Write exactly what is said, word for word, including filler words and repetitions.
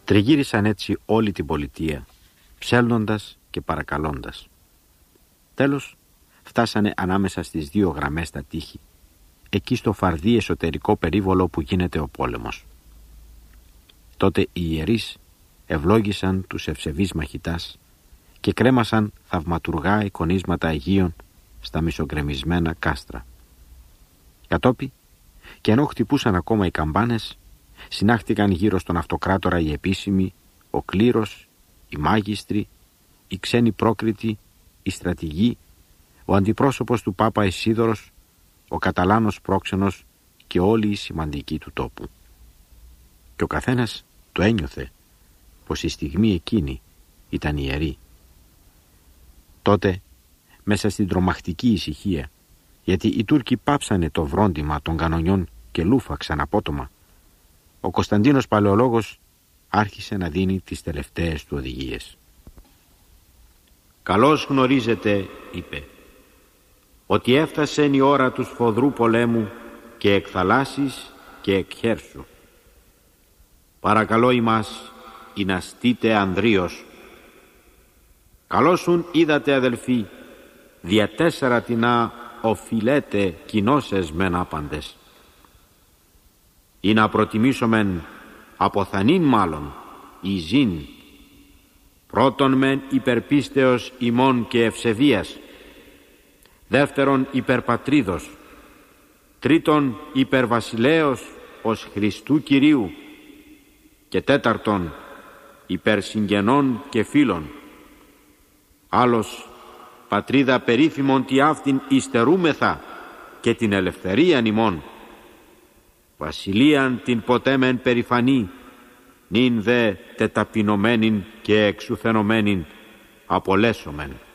Τριγύρισαν έτσι όλη την πολιτεία, ψέλνοντας και παρακαλώντας. Τέλος φτάσανε ανάμεσα στις δύο γραμμές τα τείχη, εκεί στο φαρδί εσωτερικό περίβολο που γίνεται ο πόλεμος. Τότε οι ιερείς ευλόγησαν τους ευσεβείς μαχητάς και κρέμασαν θαυματουργά εικονίσματα Αγίων στα μισογκρεμισμένα κάστρα. Κατόπι, και ενώ χτυπούσαν ακόμα οι καμπάνες, συνάχτηκαν γύρω στον αυτοκράτορα οι επίσημοι, ο κλήρος, οι μάγιστροι, οι ξένοι πρόκριτοι, οι στρατηγοί, ο αντιπρόσωπος του Πάπα Ισίδωρος, ο Καταλάνος πρόξενος και όλοι οι σημαντικοί του τόπου. Και ο καθένας το ένιωθε πως η στιγμή εκείνη ήταν ιερή. Τότε, μέσα στην τρομακτική ησυχία, γιατί οι Τούρκοι πάψανε το βρόντιμα των κανονιών και λούφαξαν απότομα, ο Κωνσταντίνος Παλαιολόγος άρχισε να δίνει τις τελευταίες του οδηγίες. «Καλώς γνωρίζετε», είπε, «ότι έφτασε η ώρα του σφοδρού πολέμου και εκ θαλάσσης και εκ χέρσου. Παρακαλώ ημάς ή να στείτε ανδρίως. Καλώς ουν είδατε αδελφοί, δια τέσσερα τινά οφειλέτε κοινώσες μεν άπαντες. Ή να προτιμήσομεν αποθανήν μάλλον η ζήν, πρώτον μεν υπερπίστεως ημών και ευσεβίας, δεύτερον υπερπατρίδος, τρίτον υπερβασιλέως ως Χριστού Κυρίου και τέταρτον υπερσυγγενών και φίλων. Άλλος, πατρίδα περίφημον τι αυτήν υστερούμεθα και την ελευθερίαν ημών. Βασιλείαν την ποτέ μεν περηφανή, νυν δε τεταπεινωμένην και εξουθενωμένην απολέσομεν».